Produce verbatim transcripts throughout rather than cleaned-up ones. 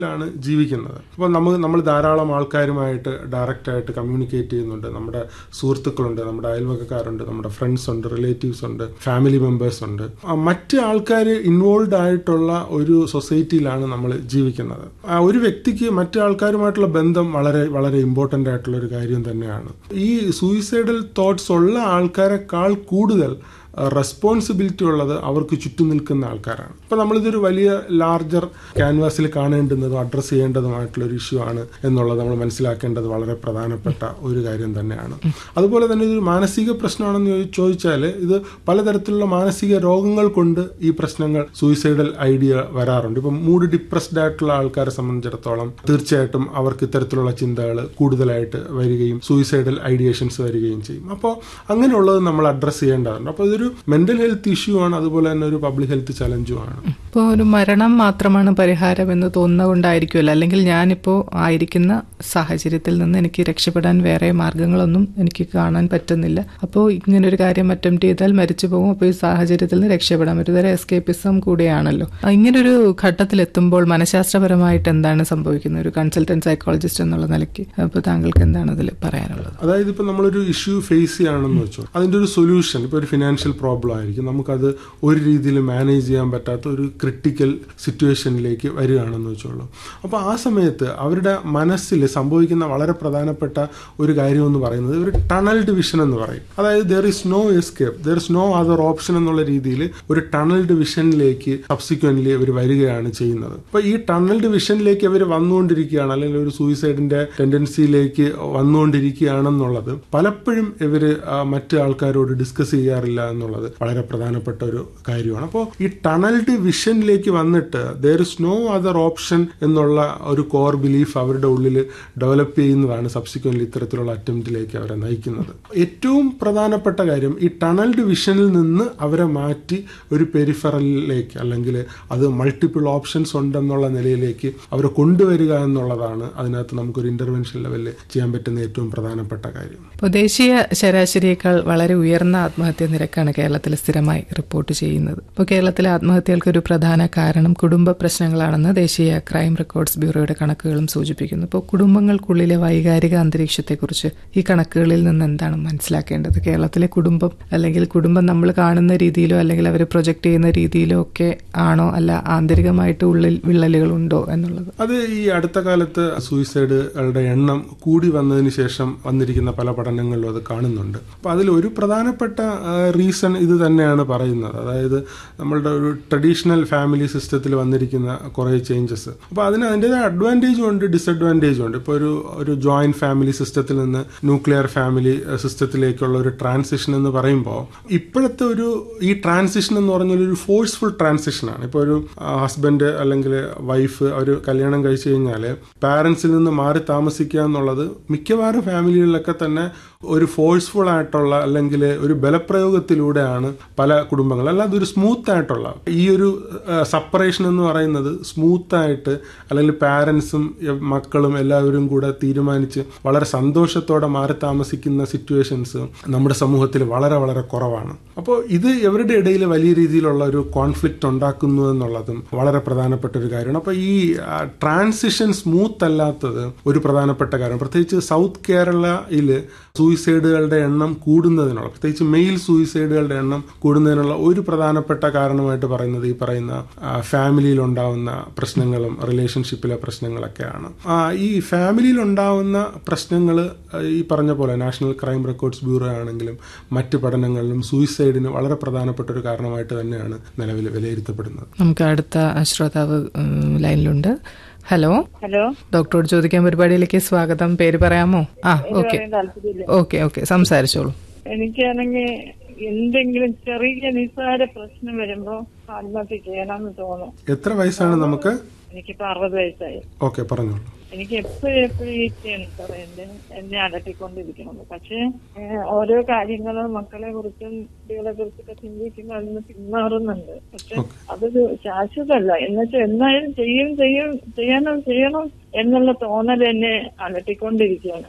ാണ് ജീവിക്കുന്നത്. അപ്പോൾ നമുക്ക് നമ്മൾ ധാരാളം ആൾക്കാരുമായിട്ട് ഡയറക്റ്റായിട്ട് കമ്മ്യൂണിക്കേറ്റ് ചെയ്യുന്നുണ്ട്. നമ്മുടെ സുഹൃത്തുക്കളുണ്ട്, നമ്മുടെ അയൽവക്കക്കാരുണ്ട്, നമ്മുടെ ഫ്രണ്ട്സ് ഉണ്ട്, റിലേറ്റീവ്സ് ഉണ്ട്, ഫാമിലി മെമ്പേഴ്സ് ഉണ്ട്. മറ്റ് ആൾക്കാർ ഇൻവോൾവ് ആയിട്ടുള്ള ഒരു സൊസൈറ്റിയിലാണ് നമ്മൾ ജീവിക്കുന്നത്. ഒരു വ്യക്തിക്ക് മറ്റു ആൾക്കാരുമായിട്ടുള്ള ബന്ധം വളരെ വളരെ ഇമ്പോർട്ടൻ്റ് ആയിട്ടുള്ള ഒരു കാര്യം തന്നെയാണ്. ഈ സൂയിസൈഡൽ തോട്ട്സ് ഉള്ള ആൾക്കാരെക്കാൾ കൂടുതൽ റെസ്പോൺസിബിലിറ്റി ഉള്ളത് അവർക്ക് ചുറ്റും നിൽക്കുന്ന ആൾക്കാരാണ്. ഇപ്പം നമ്മളിതൊരു വലിയ ലാർജർ ക്യാൻവാസിൽ കാണേണ്ടുന്നതും അഡ്രസ്സ് ചെയ്യേണ്ടതുമായിട്ടുള്ള ഒരു ഇഷ്യൂ ആണ് എന്നുള്ളത് നമ്മൾ മനസ്സിലാക്കേണ്ടത് വളരെ പ്രധാനപ്പെട്ട ഒരു കാര്യം തന്നെയാണ്. അതുപോലെ തന്നെ ഇതൊരു മാനസിക പ്രശ്നമാണെന്ന് ചോദിച്ചാൽ ഇത് പലതരത്തിലുള്ള മാനസിക രോഗങ്ങൾ കൊണ്ട് ഈ പ്രശ്നങ്ങൾ സൂയിസൈഡൽ ഐഡിയ വരാറുണ്ട്. ഇപ്പം മൂഡ് ഡിപ്രസ്ഡ് ആയിട്ടുള്ള ആൾക്കാരെ സംബന്ധിച്ചിടത്തോളം തീർച്ചയായിട്ടും അവർക്ക് ഇത്തരത്തിലുള്ള ചിന്തകൾ കൂടുതലായിട്ട് വരികയും സൂയിസൈഡൽ ഐഡിയേഷൻസ് വരികയും ചെയ്യും. അപ്പോൾ അങ്ങനെയുള്ളത് നമ്മൾ അഡ്രസ്സ് ചെയ്യേണ്ടതുണ്ട്. അപ്പോൾ ഇതൊരു മെന്റൽ ഹെൽത്ത് ഇഷ്യൂ ആണ്, അതുപോലെ തന്നെ ഒരു പബ്ലിക് ഹെൽത്ത് ചലഞ്ചും ആണ്. ഇപ്പോൾ ഒരു മരണം മാത്രമാണ് പരിഹാരം എന്ന് തോന്നുന്നതുകൊണ്ടായിരിക്കുമല്ലോ, അല്ലെങ്കിൽ ഞാനിപ്പോൾ ആയിരിക്കുന്ന സാഹചര്യത്തിൽ നിന്ന് എനിക്ക് രക്ഷപ്പെടാൻ വേറെ മാർഗങ്ങളൊന്നും എനിക്ക് കാണാൻ പറ്റുന്നില്ല, അപ്പോൾ ഇങ്ങനൊരു കാര്യം അറ്റംപ്റ്റ് ചെയ്താൽ മരിച്ചു പോകും, അപ്പോൾ ഈ സാഹചര്യത്തിൽ നിന്ന് രക്ഷപ്പെടാൻ ഒരു തരം എസ്കേപ്പിസം കൂടിയാണല്ലോ. ഇങ്ങനൊരു ഘട്ടത്തിലെത്തുമ്പോൾ മനഃശാസ്ത്രപരമായിട്ട് എന്താണ് സംഭവിക്കുന്നത് ഒരു കൺസൾട്ടന്റ് സൈക്കോളജിസ്റ്റ് എന്നുള്ള നിലയ്ക്ക്? അപ്പോൾ താങ്കൾക്ക് എന്താണ് അതിൽ പറയാനുള്ളത്? അതായത് ഇപ്പോൾ നമ്മളൊരു ഇഷ്യൂ ഫേസ് ചെയ്യുകയാണെന്ന് വെച്ചോ, അതിൻ്റെ ഒരു സൊല്യൂഷൻ ഇപ്പോൾ ഒരു ഫിനാൻഷ്യൽ പ്രോബ്ലം ആയിരിക്കും, നമുക്കത് ഒരു രീതിയിൽ മാനേജ് ചെയ്യാൻ പറ്റാത്ത ഒരു ക്രിട്ടിക്കൽ സിറ്റുവേഷനിലേക്ക് വരികയാണെന്ന് വെച്ചോളൂ. അപ്പോൾ ആ സമയത്ത് അവരുടെ മനസ്സിൽ സംഭവിക്കുന്ന വളരെ പ്രധാനപ്പെട്ട ഒരു കാര്യം എന്ന് പറയുന്നത് ഒരു ടണൽഡ് വിഷൻ എന്ന് പറയും. അതായത് there is no escape, there is no other option എന്നുള്ള രീതിയിൽ ഒരു ടണൽഡ് വിഷനിലേക്ക് സബ്സിക്വന്റ്ലി അവർ വരികയാണ് ചെയ്യുന്നത്. അപ്പോൾ ഈ ടണൽഡ് വിഷനിലേക്ക് അവർ വന്നുകൊണ്ടിരിക്കുകയാണ്, അല്ലെങ്കിൽ ഒരു സൂയിസൈഡിന്റെ ടെൻഡൻസിയിലേക്ക് വന്നുകൊണ്ടിരിക്കുകയാണെന്നുള്ളത് പലപ്പോഴും ഇവർ മറ്റു ആൾക്കാരോട് ഡിസ്കസ് ചെയ്യാറില്ല എന്നുള്ളത് വളരെ പ്രധാനപ്പെട്ട ഒരു കാര്യമാണ്. അപ്പോൾ ഈ ടണൽഡ് വിഷനിലേക്ക് വന്നിട്ട് there is no other option എന്നുള്ള ഒരു കോർ ബിലീഫ് അവരുടെ ഉള്ളിൽ ഡെവലപ്പ് ചെയ്യുന്നതാണ് സബ്സിക്വന്റ്ലി ഇത്തരത്തിലുള്ള അറ്റംപ്റ്റിലേക്ക് അവരെ നയിക്കുന്നത്. ഏറ്റവും പ്രധാനപ്പെട്ട കാര്യം ഈ ടണൽഡ് വിഷനിൽ നിന്ന് അവരെ മാറ്റി ഒരു പെരിഫറലിലേക്ക്, അല്ലെങ്കിൽ അത് മൾട്ടിപ്പിൾ ഓപ്ഷൻസ് ഉണ്ടെന്നുള്ള നിലയിലേക്ക് അവരെ കൊണ്ടുവരിക എന്നുള്ളതാണ് അതിനകത്ത് നമുക്കൊരു ഇന്റർവെൻഷൻ ലെവലിൽ ചെയ്യാൻ പറ്റുന്ന ഏറ്റവും പ്രധാനപ്പെട്ട കാര്യം. ഇപ്പോൾ ദേശീയ ശരാശരിയേക്കാൾ വളരെ ഉയർന്ന ആത്മഹത്യ നിരക്കാണ് കേരളത്തിൽ സ്ഥിരമായി റിപ്പോർട്ട് ചെയ്യുന്നത്. ഇപ്പോൾ കേരളത്തിലെ ആത്മഹത്യകൾക്ക് ഒരു പ്രധാന കാരണം കുടുംബ പ്രശ്നങ്ങളാണെന്ന് ദേശീയ ക്രൈം റെക്കോർഡ്സ് ബ്യൂറോയുടെ കണക്കുകളും സൂചിപ്പിക്കുന്നു. ഇപ്പോൾ കുടുംബങ്ങൾക്കുള്ളിലെ വൈകാരിക അന്തരീക്ഷത്തെക്കുറിച്ച് ഈ കണക്കുകളിൽ നിന്ന് എന്താണ് മനസ്സിലാക്കേണ്ടത്? കേരളത്തിലെ കുടുംബം അല്ലെങ്കിൽ കുടുംബം നമ്മൾ കാണുന്ന രീതിയിലോ അല്ലെങ്കിൽ അവർ പ്രൊജക്ട് ചെയ്യുന്ന രീതിയിലോ ഒക്കെ ആണോ, അല്ല ആന്തരികമായിട്ട് ഉള്ളിൽ വിള്ളലുകളുണ്ടോ എന്നുള്ളത്? അത് ഈ അടുത്ത കാലത്ത് സൂയിസൈഡുകളുടെ എണ്ണം കൂടി വന്നതിന് ശേഷം വന്നിരിക്കുന്ന പല പഠനങ്ങളിലും അത് കാണുന്നുണ്ട്. അപ്പോൾ അതിൽ ഒരു പ്രധാനപ്പെട്ട റീസൺ ഇത് തന്നെയാണ് പറയുന്നത്. അതായത് നമ്മളുടെ ഒരു ട്രഡീഷണൽ ഫാമിലി സിസ്റ്റത്തിൽ വന്നിരിക്കുന്ന കുറേ ചേഞ്ചസ്. അപ്പോൾ അതിന് അതിൻ്റെതായ അഡ്വാൻറ്റേജും ഉണ്ട് ഡിസഡ്വാൻറ്റേജും ഉണ്ട്. ഇപ്പോൾ ഒരു ഒരു ജോയിന്റ് ഫാമിലി സിസ്റ്റത്തിൽ നിന്ന് ന്യൂക്ലിയർ ഫാമിലി സിസ്റ്റത്തിലേക്കുള്ള ഒരു ട്രാൻസിഷൻ എന്ന് പറയുമ്പോൾ ഇപ്പോഴത്തെ ഒരു ഈ ട്രാൻസിഷൻ എന്ന് പറഞ്ഞാൽ ഒരു ഫോഴ്സ്ഫുൾ ട്രാൻസിഷനാണ്. ഇപ്പോൾ ഒരു ഹസ്ബൻഡ് അല്ലെങ്കിൽ വൈഫ് അവർ കല്യാണം കഴിച്ചു കഴിഞ്ഞാൽ പാരൻസിൽ നിന്ന് മാറി താമസിക്കുക എന്നുള്ളത് മിക്കവാറും ഫാമിലികളിലൊക്കെ തന്നെ ഒരു ഫോഴ്സ്ഫുൾ ആയിട്ടുള്ള അല്ലെങ്കിൽ ഒരു ബലപ്രയോഗത്തിലൂടെയാണ് പല കുടുംബങ്ങൾ, അല്ലാതെ ഒരു സ്മൂത്ത് ആയിട്ടുള്ള ഈ ഒരു സെപ്പറേഷൻ എന്ന് പറയുന്നത് സ്മൂത്തായിട്ട് അല്ലെങ്കിൽ പാരൻസും മക്കളും എല്ലാവരും കൂടെ തീരുമാനിച്ച് വളരെ സന്തോഷത്തോടെ മാറി താമസിക്കുന്ന സിറ്റുവേഷൻസ് നമ്മുടെ സമൂഹത്തിൽ വളരെ വളരെ കുറവാണ്. അപ്പോൾ ഇത് ഇവരുടെ ഇടയിൽ വലിയ രീതിയിലുള്ള ഒരു കോൺഫ്ലിക്റ്റ് ഉണ്ടാക്കുന്നു എന്നുള്ളതും വളരെ പ്രധാനപ്പെട്ട ഒരു കാര്യമാണ്. അപ്പോൾ ഈ ട്രാൻസിഷൻ സ്മൂത്ത് അല്ലാത്തത് ഒരു പ്രധാനപ്പെട്ട കാര്യം. പ്രത്യേകിച്ച് സൗത്ത് കേരളയിൽ സൂയിസൈഡുകളുടെ എണ്ണം കൂടുന്നതിനുള്ള, പ്രത്യേകിച്ച് മെയിൽ സൂയിസൈഡുകളുടെ എണ്ണം കൂടുന്നതിനുള്ള ഒരു പ്രധാനപ്പെട്ട കാരണമായിട്ട് പറയുന്നത് ഈ പറയുന്ന ഫാമിലിയിൽ ഉണ്ടാവുന്ന പ്രശ്നങ്ങളും റിലേഷൻഷിപ്പിലെ പ്രശ്നങ്ങളൊക്കെയാണ്. ഈ ഫാമിലിയിൽ ഉണ്ടാവുന്ന പ്രശ്നങ്ങൾ ഈ പറഞ്ഞ പോലെ നാഷണൽ ക്രൈം റെക്കോർഡ്സ് ബ്യൂറോ ആണെങ്കിലും മറ്റ് പഠനങ്ങളിലും സൂയിസൈഡിന് വളരെ പ്രധാനപ്പെട്ട ഒരു കാരണമായിട്ട് തന്നെയാണ് നിലവിൽ വിലയിരുത്തപ്പെടുന്നത്. നമുക്ക് അടുത്ത ശ്രോതാവ് ലൈനിലുണ്ട്. ഹലോ ഹലോ ഡോക്ടറോട് ചോദിക്കാൻ പരിപാടിയിലേക്ക് സ്വാഗതം. പേര് പറയാമോ? ആ ഓക്കെ ഓക്കെ ഓക്കെ സംസാരിച്ചോളൂ. എനിക്കാണെങ്കിൽ എന്തെങ്കിലും ചെറിയ നിസ്സാര പ്രശ്നം വരുമ്പോ ആത്മഹത്യ ചെയ്യണമെന്ന് തോന്നും. എത്ര വയസ്സാണ് നമുക്ക്? എനിക്കിപ്പോ അറുപത് വയസ്സായി. ഓക്കെ പറഞ്ഞോളൂ. എനിക്ക് എപ്പോഴും എപ്പോഴും ഈച്ചയാണ് സാറേ എന്റെ എന്നെ അലട്ടിക്കൊണ്ടിരിക്കുന്നത്. പക്ഷെ ഓരോ കാര്യങ്ങളും മക്കളെ കുറിച്ചും കുട്ടികളെ കുറിച്ചൊക്കെ ചിന്തിക്കുമ്പോൾ അതിന് പിന്മാറുന്നുണ്ട്. പക്ഷെ അതൊരു ശാശ്വതമല്ല. എന്നുവെച്ചാൽ എന്നായാലും ചെയ്യും ചെയ്യും ചെയ്യണം ചെയ്യണം എന്നുള്ള തോന്നൽ എന്നെ അലട്ടിക്കൊണ്ടിരിക്കുകയാണ്.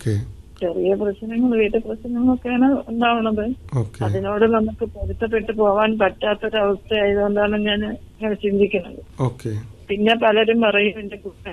ചെറിയ പ്രശ്നങ്ങൾ വീട്ടു പ്രശ്നങ്ങളൊക്കെയാണ് ഉണ്ടാവുന്നത്. അതിനോട് നമുക്ക് പൊരുത്തപ്പെട്ടു പോവാൻ പറ്റാത്തൊരവസ്ഥ ആയതുകൊണ്ടാണ് ഞാൻ ഇങ്ങനെ ചിന്തിക്കുന്നത്. പിന്നെ പലരും പറയും എന്റെ